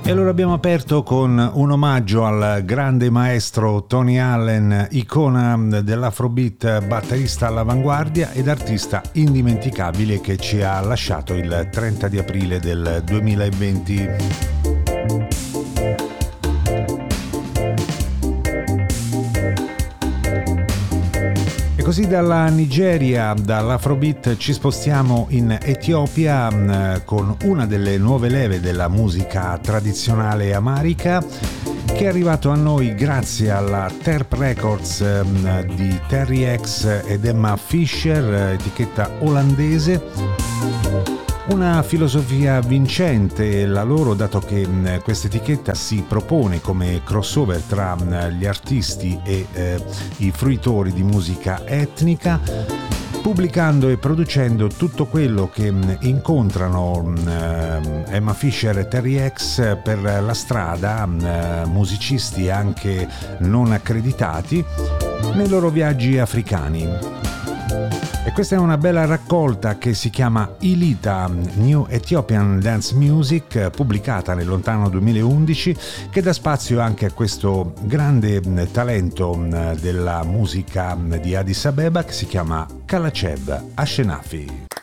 E allora abbiamo aperto con un omaggio al grande maestro Tony Allen, icona dell'Afrobeat, batterista all'avanguardia ed artista indimenticabile che ci ha lasciato il 30 di aprile del 2020. Così dalla Nigeria, dall'Afrobeat ci spostiamo in Etiopia con una delle nuove leve della musica tradizionale amarica che è arrivato a noi grazie alla Terp Records di Terry X ed Emma Fisher, etichetta olandese. Una filosofia vincente la loro, dato che questa etichetta si propone come crossover tra gli artisti e i fruitori di musica etnica, pubblicando e producendo tutto quello che incontrano Emma Fisher e Terry X per la strada, musicisti anche non accreditati, nei loro viaggi africani. E questa è una bella raccolta che si chiama Ilita, New Ethiopian Dance Music, pubblicata nel lontano 2011, che dà spazio anche a questo grande talento della musica di Addis Abeba che si chiama Kalachev Ashenafi.